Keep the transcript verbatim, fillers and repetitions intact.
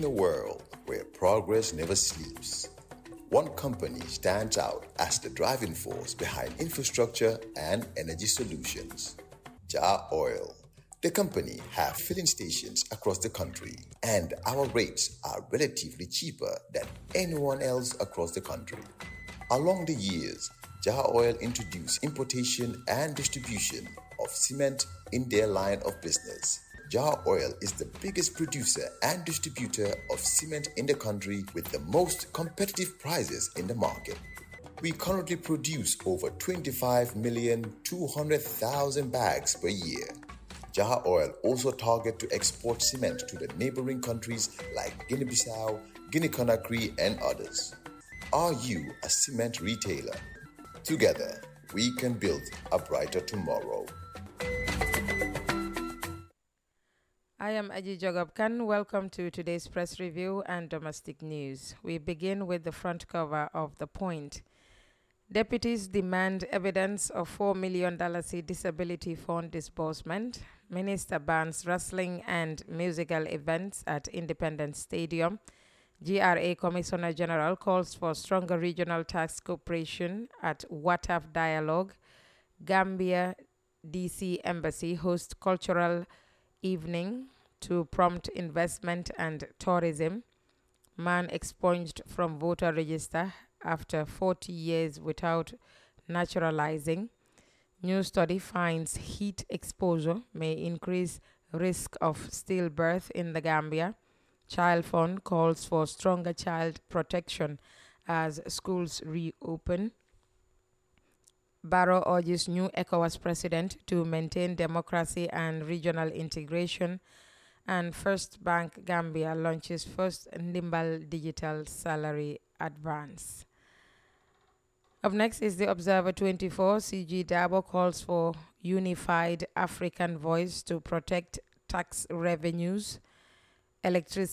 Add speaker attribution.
Speaker 1: a world where progress never sleeps, one company stands out as the driving force behind infrastructure and energy solutions. Jar Oil. The company have filling stations across the country, and our rates are relatively cheaper than anyone else across the country. Along the years, Jar Oil introduced importation and distribution of cement in their line of business. Jar Oil is the biggest producer and distributor of cement in the country with the most competitive prices in the market. We currently produce over twenty-five million two hundred thousand bags per year. Jar Oil also target to export cement to the neighboring countries like Guinea-Bissau, Guinea-Conakry, and others. Are you a cement retailer? Together, we can build a brighter tomorrow.
Speaker 2: I am Aji Jogabkan. Welcome to today's press review and domestic news. We begin with the front cover of The Point. Deputies demand evidence of four million dollars disability fund disbursement. Minister bans wrestling and musical events at Independence Stadium. G R A Commissioner General calls for stronger regional tax cooperation at WATAF Dialogue. Gambia D C Embassy hosts cultural evening to prompt investment and tourism. Man expunged from voter register after forty years without naturalizing. New study finds heat exposure may increase risk of stillbirth in the Gambia. Child Fund calls for stronger child protection as schools reopen. Barrow urges new ECOWAS president to maintain democracy and regional integration. And First Bank Gambia launches first Ndimbal digital salary advance. Up next is the Observer twenty-four. C G Dabo calls for unified African voice to protect tax revenues. Electric